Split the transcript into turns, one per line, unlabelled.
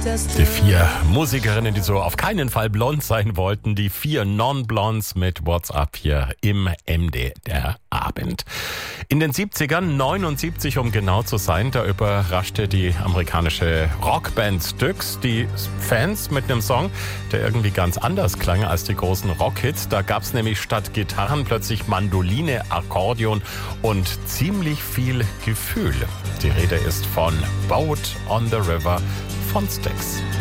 Die 4 Musikerinnen, die so auf keinen Fall blond sein wollten, die 4 Non-Blondes mit WhatsApp hier im MDR Abend. In den 70ern, 79 um genau zu sein, da überraschte die amerikanische Rockband Styx die Fans mit einem Song, der irgendwie ganz anders klang als die großen Rockhits. Da gab's nämlich statt Gitarren plötzlich Mandoline, Akkordeon und ziemlich viel Gefühl. Die Rede ist von Boat on the River von Styx.